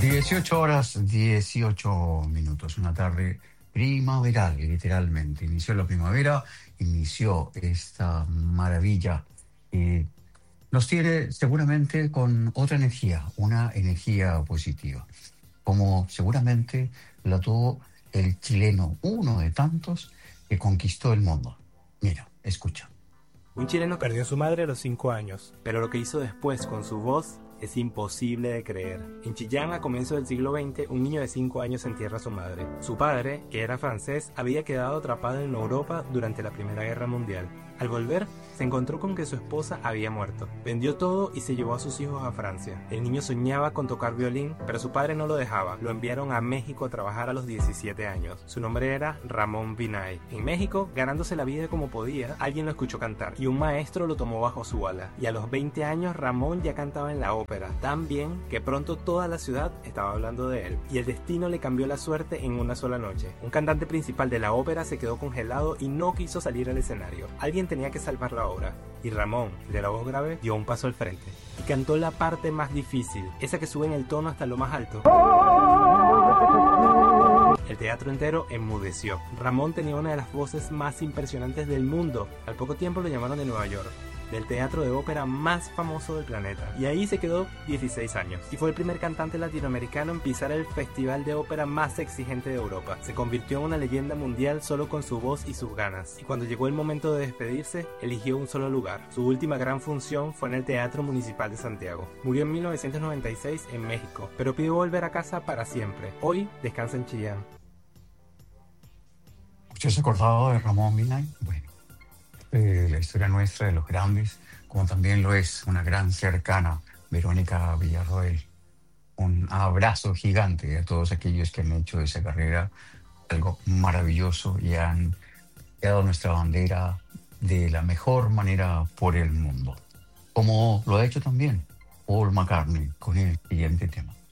18 horas, 18 minutos, una tarde primaveral, literalmente. Inició la primavera, inició esta maravilla. Y nos tiene seguramente con otra energía, una energía positiva, como seguramente la tuvo el chileno, uno de tantos que conquistó el mundo. Mira, escucha. Un chileno perdió a su madre a los 5 años, pero lo que hizo después con su voz es imposible de creer. En Chillán, a comienzos del siglo XX, un niño de 5 años entierra a su madre. Su padre, que era francés, había quedado atrapado en Europa durante la Primera Guerra Mundial. Al volver, se encontró con que su esposa había muerto. Vendió todo y se llevó a sus hijos a Francia. El niño soñaba con tocar violín, pero su padre no lo dejaba. Lo enviaron a México a trabajar a los 17 años. Su nombre era Ramón Vinay. En México, ganándose la vida como podía, alguien lo escuchó cantar y un maestro lo tomó bajo su ala. Y a los 20 años, Ramón ya cantaba en la ópera, tan bien que pronto toda la ciudad estaba hablando de él. Y el destino le cambió la suerte en una sola noche. Un cantante principal de la ópera se quedó congelado y no quiso salir al escenario. Alguien tenía que salvar la obra. Y Ramón, de la voz grave, dio un paso al frente y cantó la parte más difícil, esa que sube en el tono hasta lo más alto. El teatro entero enmudeció. Ramón tenía una de las voces más impresionantes del mundo. Al poco tiempo lo llamaron de Nueva York, del teatro de ópera más famoso del planeta. Y ahí se quedó 16 años. Y fue el primer cantante latinoamericano en pisar el festival de ópera más exigente de Europa. Se convirtió en una leyenda mundial solo con su voz y sus ganas. Y cuando llegó el momento de despedirse, eligió un solo lugar. Su última gran función fue en el Teatro Municipal de Santiago. Murió en 1996 en México, pero pidió volver a casa para siempre. Hoy descansa en Chillán. ¿Usted se acordaba de Ramón Vinay? Bueno, la historia nuestra de los grandes, como también lo es una gran cercana, Verónica Villarroel. Un abrazo gigante a todos aquellos que han hecho de esa carrera algo maravilloso y han creado nuestra bandera de la mejor manera por el mundo. Como lo ha hecho también Paul McCartney con el siguiente tema.